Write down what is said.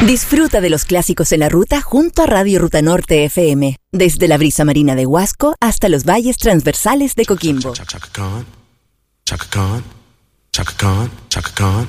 Disfruta de los clásicos en la ruta junto a Radio Ruta Norte FM. Desde la brisa marina de Huasco hasta los valles transversales de Coquimbo. Chaka Khan, Chaka Khan, Chaka Khan, Chaka Khan.